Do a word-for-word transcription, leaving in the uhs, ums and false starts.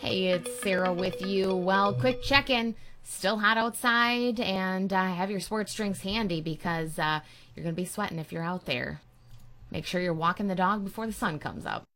Hey, it's Sarah with you. Well, quick check-in. Still hot outside, and uh, have your sports drinks handy because uh, you're going to be sweating if you're out there. Make sure you're walking the dog before the sun comes up.